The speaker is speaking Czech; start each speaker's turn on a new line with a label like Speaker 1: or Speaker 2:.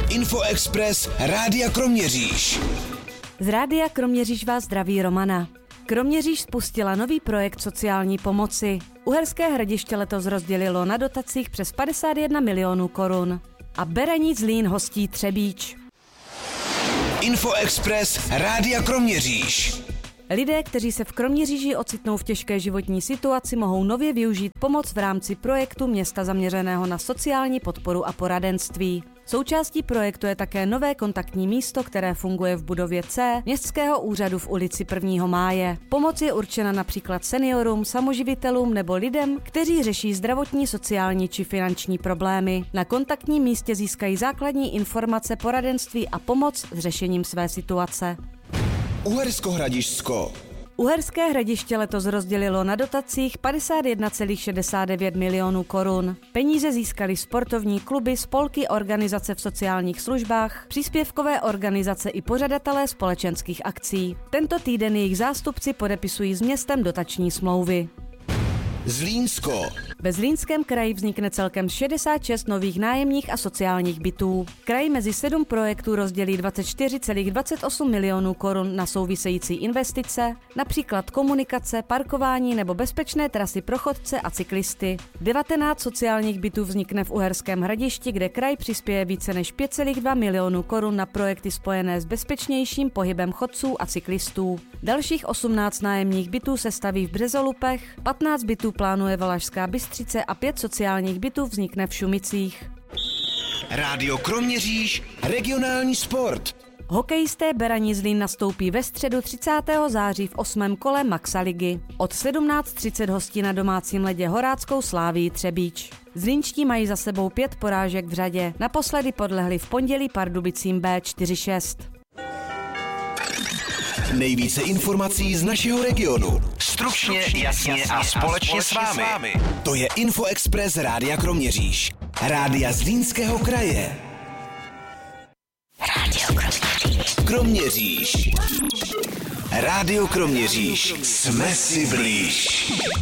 Speaker 1: Infoexpress Rádia Kroměříž.
Speaker 2: Z Rádia Kroměříž vás zdraví Romana. Kroměříž spustila nový projekt sociální pomoci. Uherské Hradiště letos rozdělilo na dotacích přes 51 milionů korun. A Beraníc Zlín hostí Třebíč.
Speaker 1: Infoexpress Rádia Kroměříž.
Speaker 2: Lidé, kteří se v Kroměříži ocitnou v těžké životní situaci, mohou nově využít pomoc v rámci projektu města zaměřeného na sociální podporu a poradenství. Součástí projektu je také nové kontaktní místo, které funguje v budově C Městského úřadu v ulici 1. máje. Pomoc je určena například seniorům, samoživitelům nebo lidem, kteří řeší zdravotní, sociální či finanční problémy. Na kontaktním místě získají základní informace, poradenství a pomoc s řešením své situace.
Speaker 1: Uhersko-Hradišťsko.
Speaker 2: Uherské Hradiště letos rozdělilo na dotacích 51,69 milionů korun. Peníze získali sportovní kluby, spolky, organizace v sociálních službách, příspěvkové organizace i pořadatelé společenských akcí. Tento týden jejich zástupci podepisují s městem dotační smlouvy.
Speaker 1: Zlínsko.
Speaker 2: Ve Zlínském kraji vznikne celkem 66 nových nájemních a sociálních bytů. Kraj mezi 7 projektů rozdělí 24,28 milionů korun na související investice, například komunikace, parkování nebo bezpečné trasy pro chodce a cyklisty. 19 sociálních bytů vznikne v Uherském Hradišti, kde kraj přispěje více než 5,2 milionů korun na projekty spojené s bezpečnějším pohybem chodců a cyklistů. Dalších 18 nájemních bytů se staví v Březolupech, 15 bytů plánuje Valašská Bystřice a 5 sociálních bytů vznikne v Šumicích.
Speaker 1: Rádio Kroměříž, regionální sport.
Speaker 2: Hokejisté Beraníc Zlín nastoupí ve středu 30. září v 8. kole Maxa ligy. Od 17:30 hostí na domácím ledě Horáckou Slávii Třebíč. Zlínští mají za sebou 5 porážek v řadě. Naposledy podlehli v pondělí Pardubicím B 4-6.
Speaker 1: Nejvíce informací z našeho regionu. Stručně, jasně a společně s vámi. To je Infoexpress Rádia Kroměříž. Rádia Zlínského kraje. Rádio Kroměříž. Rádio Kroměříž. Jsme si blíž.